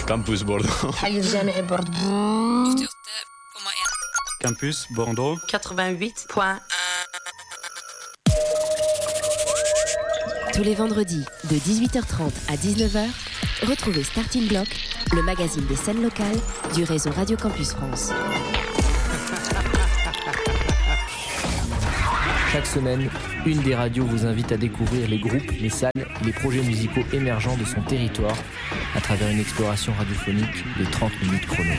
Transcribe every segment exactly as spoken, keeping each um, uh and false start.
Campus Bordeaux. الجامعي Bordeaux. Campus Bordeaux. quatre-vingt-huit point un. Tous les vendredis, de dix-huit heures trente à dix-neuf heures, retrouvez Starting Block, le magazine des scènes locales du réseau Radio Campus France. Chaque semaine, une des radios vous invite à découvrir les groupes, les salles, les projets musicaux émergents de son territoire à travers une exploration radiophonique de trente minutes chrono.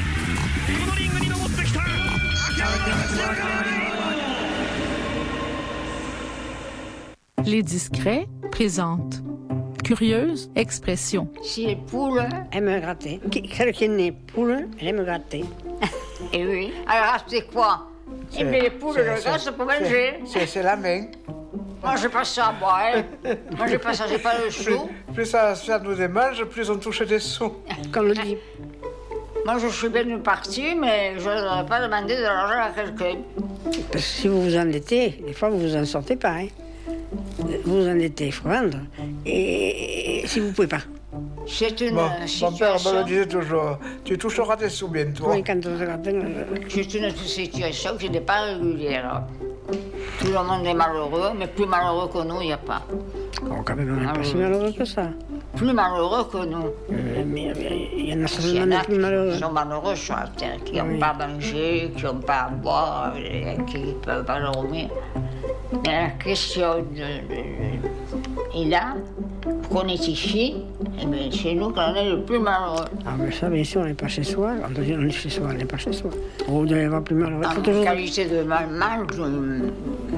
Les Discrets présentent Curieuse expression. Si les poules aiment gratter, celle qui est née poule, elle aime gratter. Et oui. Alors, c'est quoi? Eh bien, les poules, le gras, c'est pour manger. C'est, c'est la main. Moi, j'ai pas ça, moi, hein. Moi, j'ai pas ça, j'ai pas le Plus, sou. plus ça, ça nous démange, plus on touche des sous. Comme le dit. Moi, je suis bien partie, mais je n'aurais pas demandé de l'argent à quelqu'un. Parce que si vous vous endettez, des fois, vous vous en sortez pas, hein. Vous vous endettez, il faut vendre. Et, et si vous pouvez pas. C'est une bon, situation... Mon père me le disait toujours, tu toucheras des sous bientôt. Oui, quand on se rappelle... C'est une situation qui n'est pas régulière. Tout le monde est malheureux, mais plus malheureux que nous, il n'y a pas. Oh, quand même, on n'est pas si malheureux que ça. Plus malheureux que nous. Euh, mais il y en a certainement plus malheureux. Qui sont malheureux sur la terre, qui n'ont oui. pas à manger, qui n'ont pas à boire, qui ne peuvent pas dormir. Mais la question de... de... Et là, qu'on est ici, eh bien, c'est nous qu'on est le plus malheureux. Ah, mais ça, bien sûr, on n'est pas chez soi. On doit dire on est chez soi, on n'est pas chez soi. On doit y avoir plus malheureux. En toujours... qualité de mal, mal de...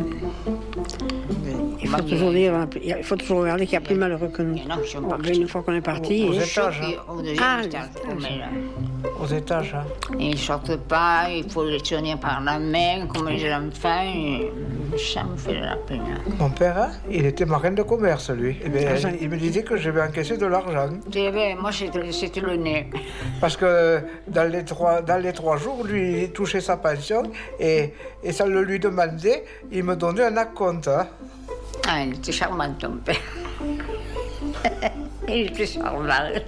Il faut toujours dire, il faut toujours regarder qu'il y a plus malheureux que nous. Non, oh, une fois qu'on est parti... Aux, aux étages, hein. Au deuxième ah, étage. Aux étages, hein. Ils ne sortent pas, il faut les tenir par la main, comme les enfants. Et... Ça me fait de la peine. Mon père, hein, il était marin de commerce, lui. Et bien, ah, il me disait que je vais encaisser de l'argent. Eh bien, moi, c'était, c'était le nez. Parce que dans les trois, dans les trois jours, lui, il touchait sa pension et, et ça le lui demandait, il me donnait un acompte. Hein. Ah, il était charmant, ton père. Il était charmant.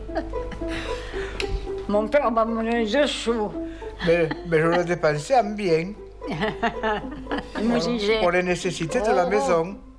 Mon père m'a donné deux sous. Mais, mais je le dépensais en bien. Pour, pour les nécessités oh, de la maison.